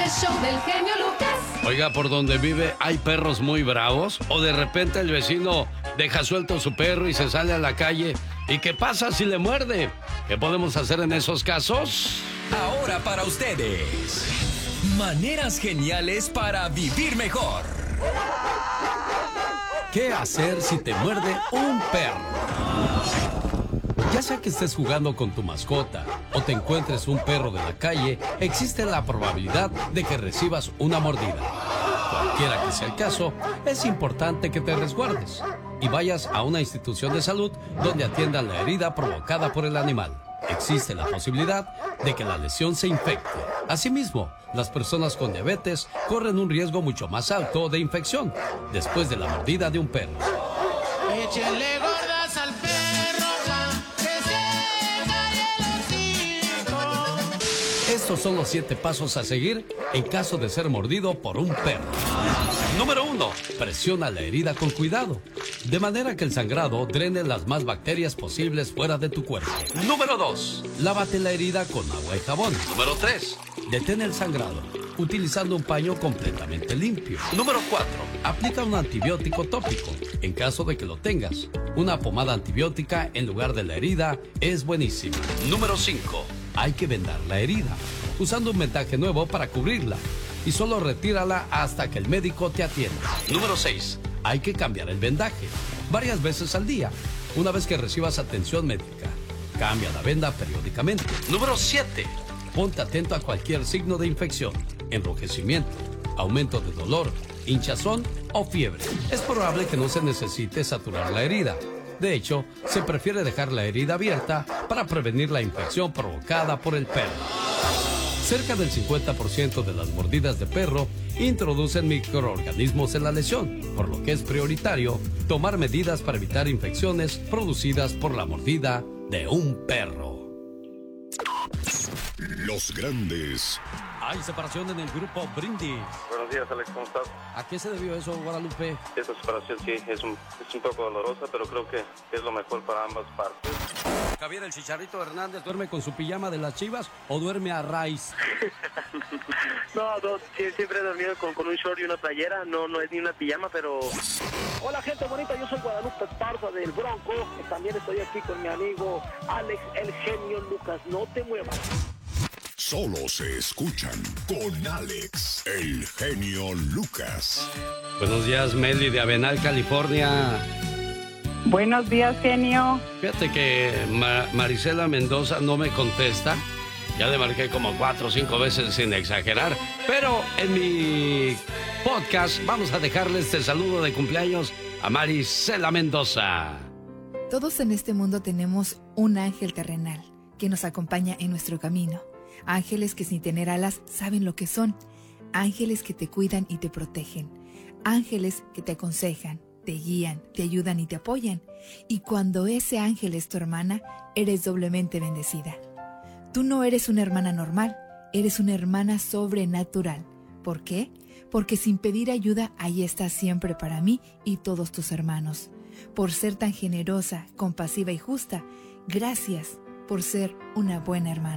el show del genio Lucas. Oiga, ¿por donde vive hay perros muy bravos? ¿O de repente el vecino deja suelto su perro y se sale a la calle? ¿Y qué pasa si le muerde? ¿Qué podemos hacer en esos casos? Ahora para ustedes, maneras geniales para vivir mejor. ¿Qué hacer si te muerde un perro? Ya sea que estés jugando con tu mascota o te encuentres un perro de la calle, existe la probabilidad de que recibas una mordida. Cualquiera que sea el caso, es importante que te resguardes y vayas a una institución de salud donde atiendan la herida provocada por el animal. Existe la posibilidad de que la lesión se infecte. Asimismo, las personas con diabetes corren un riesgo mucho más alto de infección después de la mordida de un perro. Échenle gordas al perro, que se calle el hocico. Estos son los 7 pasos a seguir en caso de ser mordido por un perro. Número 1. Presiona la herida con cuidado, de manera que el sangrado drene las más bacterias posibles fuera de tu cuerpo. Número 2. Lávate la herida con agua y jabón. Número 3. Detén el sangrado, utilizando un paño completamente limpio. Número 4. Aplica un antibiótico tópico, en caso de que lo tengas. Una pomada antibiótica en lugar de la herida es buenísima. Número 5. Hay que vendar la herida, usando un vendaje nuevo para cubrirla. Y solo retírala hasta que el médico te atienda. Número 6. Hay que cambiar el vendaje varias veces al día, una vez que recibas atención médica. Cambia la venda periódicamente. Número 7. Ponte atento a cualquier signo de infección, enrojecimiento, aumento de dolor, hinchazón o fiebre. Es probable que no se necesite saturar la herida. De hecho, se prefiere dejar la herida abierta para prevenir la infección provocada por el perro. Cerca del 50% de las mordidas de perro introducen microorganismos en la lesión, por lo que es prioritario tomar medidas para evitar infecciones producidas por la mordida de un perro. Los grandes. Hay separación en el grupo Brindis. Buenos días, Alex, ¿cómo estás? ¿A qué se debió eso, Guadalupe? Esta separación sí es un poco dolorosa, pero creo que es lo mejor para ambas partes. Javier el Chicharito Hernández duerme con su pijama de las Chivas o duerme a raíz. No, siempre he dormido con un short y una playera, no es ni una pijama, pero... Hola gente bonita, yo soy Guadalupe Esparza del Bronco, también estoy aquí con mi amigo Alex el genio Lucas, no te muevas. Solo se escuchan con Alex, el genio Lucas. Buenos días, Meli de Avenal, California. Buenos días, genio. Fíjate que Marisela Mendoza no me contesta. Ya le marqué como 4 o 5 veces sin exagerar. Pero en mi podcast vamos a dejarle este saludo de cumpleaños a Marisela Mendoza. Todos en este mundo tenemos un ángel terrenal que nos acompaña en nuestro camino. Ángeles que sin tener alas saben lo que son. Ángeles que te cuidan y te protegen. Ángeles que te aconsejan, te guían, te ayudan y te apoyan. Y cuando ese ángel es tu hermana, eres doblemente bendecida. Tú no eres una hermana normal, eres una hermana sobrenatural. ¿Por qué? Porque sin pedir ayuda, ahí estás siempre para mí y todos tus hermanos. Por ser tan generosa, compasiva y justa, gracias por ser una buena hermana.